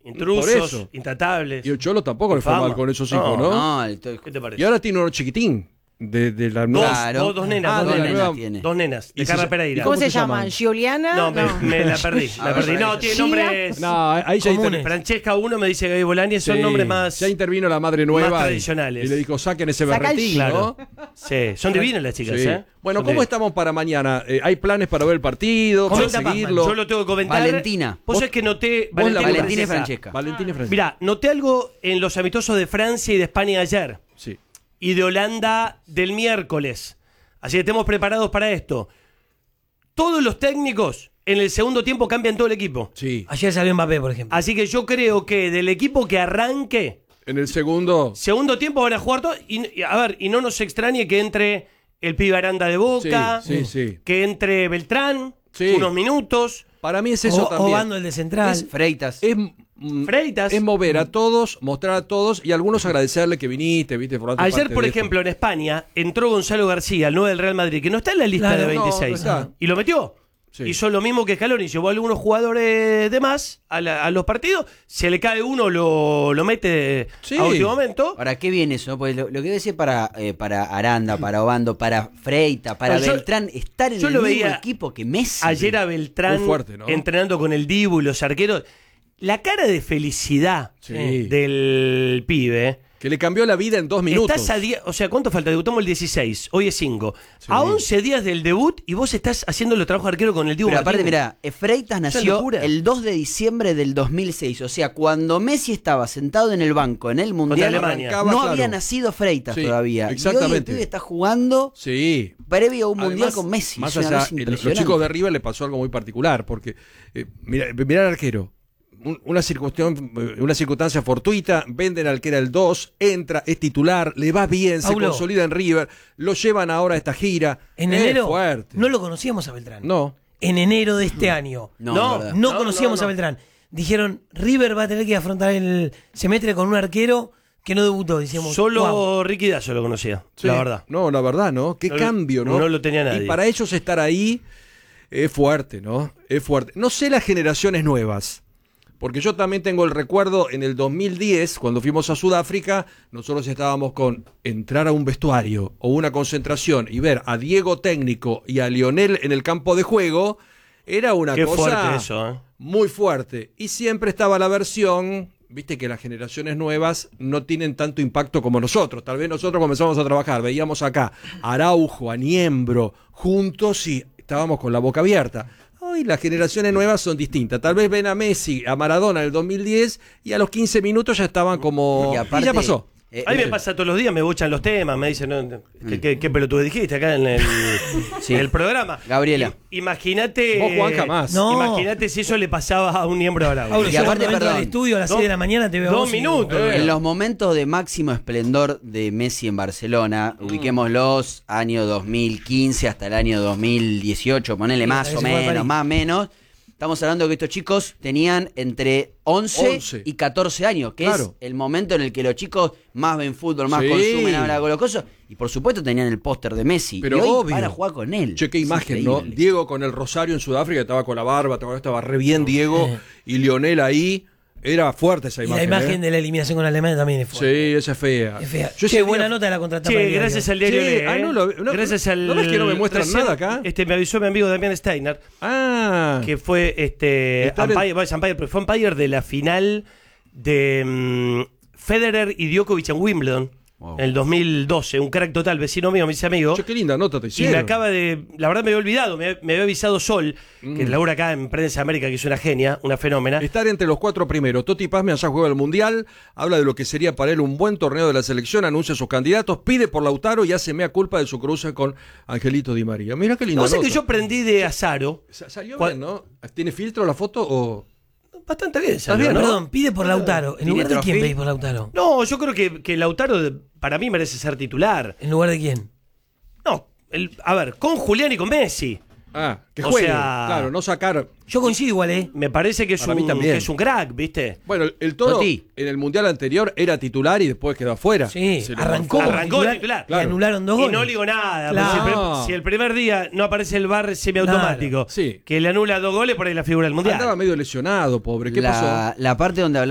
Intrusos, intratables. Y el Cholo tampoco le fue mal con esos hijos, ¿no? ¿Qué te parece? Y ahora tiene uno chiquitín. De la nueva. Dos nenas. Dos nenas. De Carla Pereira. ¿Cómo se llaman? ¿Giuliana? No, me la perdí. No, tiene nombres. No, ahí ya comunes. Francesca uno me dice Gaby Bolani, son nombres más. Ya intervino la madre nueva. Más tradicionales. Y le dijo, saquen ese berretín, ¿no? Sí, son divinas las chicas, Bueno, ¿cómo estamos para mañana? ¿Hay planes para ver el partido? ¿Para seguirlo? Yo lo tengo que comentar. Valentina. Vos sabés que noté. Valentina y Francesca. Mirá, noté algo en los amistosos de Francia y de España ayer. Sí. Y de Holanda del miércoles. Así que estemos preparados para esto. Todos los técnicos en el segundo tiempo cambian todo el equipo. Sí. Ayer salió Mbappé, por ejemplo. Así que yo creo que del equipo que arranque en el segundo tiempo van a jugar todo. Y no nos extrañe que entre el pibe Aranda de Boca, que entre Beltrán, unos minutos. Para mí es eso también. Obando el de Central. Freitas. Freitas. Es mover a todos, mostrar a todos y a algunos agradecerle que viniste, viste. Ayer, por ejemplo, en España entró Gonzalo García, el 9 del Real Madrid, que no está en la lista de 26. Y lo metió. Sí. Hizo lo mismo que Scaloni, llevó a algunos jugadores de más a los partidos, se le cae uno, lo mete a último momento. ¿Para qué viene eso? Porque lo que debe ser para Aranda, para Obando, para Freita, para Beltrán, estar en el mismo equipo que Messi. Ayer a Beltrán fuerte, ¿no? Entrenando con el Dibu y los arqueros. La cara de felicidad del pibe. Que le cambió la vida en 2 minutos. Estás a o sea, ¿cuánto falta? Debutamos el 16, hoy es 5. A 11 días del debut y vos estás haciendo los trabajos de arquero con el Dibu. Pero aparte, mirá, Freitas nació el 2 de diciembre del 2006. O sea, cuando Messi estaba sentado en el banco en el Mundial, no había nacido Freitas todavía. Exactamente. Y hoy el pibe está jugando previo a un Mundial con Messi. Más allá, los chicos de River le pasó algo muy particular. Porque, mirá el arquero. Una circunstancia fortuita, venden al que era el 2, entra, es titular, le va bien, se consolida en River, lo llevan ahora a esta gira. En enero no lo conocíamos a Beltrán. No. En enero de este año. No conocíamos a Beltrán. Dijeron, River va a tener que afrontar el semestre con un arquero que no debutó. Decíamos, solo Ricky Dazo lo conocía, la verdad. No, la verdad, ¿no? Qué cambio, ¿no? No lo tenía nadie. Y para ellos estar ahí es fuerte, ¿no? Es fuerte. No sé las generaciones nuevas. Porque yo también tengo el recuerdo en el 2010, cuando fuimos a Sudáfrica, nosotros estábamos con entrar a un vestuario o una concentración y ver a Diego técnico y a Lionel en el campo de juego, era una cosa fuerte eso, muy fuerte. Y siempre estaba la versión, viste que las generaciones nuevas no tienen tanto impacto como nosotros. Tal vez nosotros comenzamos a trabajar, veíamos acá a Araujo, a Niembro, juntos y estábamos con la boca abierta. Hoy las generaciones nuevas son distintas. Tal vez ven a Messi, a Maradona en el 2010 y a los 15 minutos ya estaban como... Y ya pasó. A mí me pasa todos los días, me bochan los temas, me dicen, ¿qué pelotudo dijiste acá en el programa? Gabriela. Imagínate. Vos, Juan, jamás. Imagínate si eso le pasaba a un miembro de Araujo. Y aparte, perdón, al estudio a las 6 de la mañana te veo 2 minutos. En los momentos de máximo esplendor de Messi en Barcelona, ubiquémoslos, año 2015 hasta el año 2018, ponele más o menos, más o menos. Estamos hablando que estos chicos tenían entre 11 y 14 años, que es el momento en el que los chicos más ven fútbol, más consumen, hablan con los cosas. Y por supuesto tenían el póster de Messi. Pero y hoy obvio. van a jugar con él. Che, qué imagen, ¿no? Diego con el rosario en Sudáfrica, estaba con la barba, estaba re bien Diego, y Lionel ahí. Era fuerte esa imagen. Y la imagen de la eliminación con Alemania también es fuerte. Sí, esa es fea. Es fea. Buena nota de la contratapa. Gracias al diario. Gracias al. ¿No ves que no me muestran nada acá? Me avisó mi amigo Damián Steiner. Que fue fue umpire de la final de Federer y Djokovic en Wimbledon. Wow. En el 2012, un crack total, vecino mío, mis amigos. Qué linda nota te hicieron. Y me acaba de... La verdad me había olvidado, me había avisado Sol, que labura acá en Prensa América, que es una genia, una fenómena. Estar entre los 4 primeros. Toti Pazme allá juega el Mundial, habla de lo que sería para él un buen torneo de la selección, anuncia sus candidatos, pide por Lautaro y hace mea culpa de su cruce con Angelito Di María. Mira qué linda nota. No sé que yo aprendí de Azaro. Salió bien, ¿no? ¿Tiene filtro la foto o...? Bastante bien, ¿no? Perdón, pide por Lautaro. ¿En lugar de quién pedís por Lautaro? No, yo creo que Lautaro para mí merece ser titular. ¿En lugar de quién? No, a ver, con Julián y con Messi. Que juegue, claro, no sacar. Yo coincido igual, Me parece que es un crack, ¿viste? Bueno, el Toro en el Mundial anterior era titular y después quedó afuera. Sí, arrancó titular. Claro. Y anularon 2 goles. Y no le digo nada. Claro. Si el primer día no aparece el VAR semiautomático, que le anula 2 goles, por ahí la figura del Mundial. Andaba medio lesionado, pobre. ¿Qué pasó? La parte donde